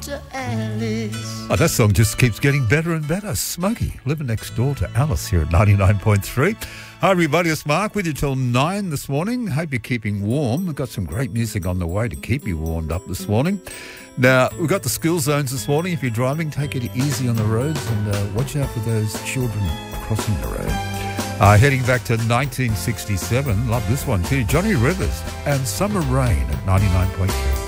to Alice. Oh, that song just keeps getting better and better. Smokey, living next door to Alice here at 99.3. Hi everybody, it's Mark with you till 9 this morning. Hope you're keeping warm. We've got some great music on the way to keep you warmed up this morning. Now, we've got the school zones this morning. If you're driving, take it easy on the roads and watch out for those children crossing the road. Heading back to 1967, love this one too. Johnny Rivers and Summer Rain at 99.3.